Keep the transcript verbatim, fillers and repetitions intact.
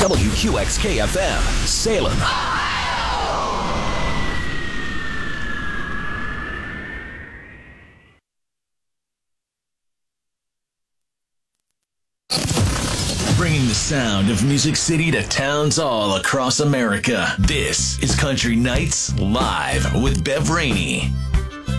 W Q X K F M, Salem. Bringing the sound of Music City to towns all across America. This is Country Nights Live with Bev Rainey.